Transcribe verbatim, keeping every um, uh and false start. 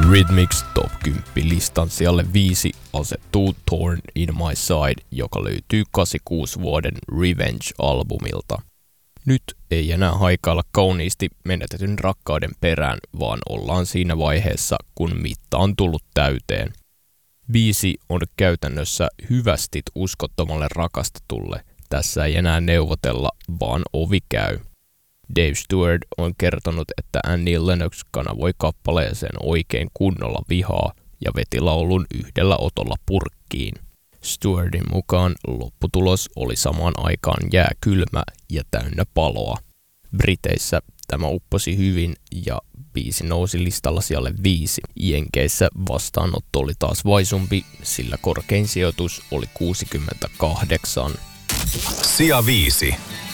Rhythmics Top kymmenen listan sijalle viisi asettuu Thorn in My Side, joka löytyy kahdeksankymmentäkuusi vuoden Revenge-albumilta. Nyt ei enää haikailla kauniisti menetetyn rakkauden perään, vaan ollaan siinä vaiheessa, kun mitta on tullut täyteen. Biisi on käytännössä hyvästit uskottomalle rakastetulle. Tässä ei enää neuvotella, vaan ovi käy. Dave Stewart on kertonut, että Annie Lennox kanavoi kappaleeseen oikein kunnolla vihaa ja veti laulun yhdellä otolla purkkiin. Stewartin mukaan lopputulos oli samaan aikaan jääkylmä ja täynnä paloa. Briteissä tämä upposi hyvin ja biisi nousi listalla sijalle viisi. Jenkeissä vastaanotto oli taas vaisumpi, sillä korkein sijoitus oli kuusikymmentäkahdeksan. Sija viisi.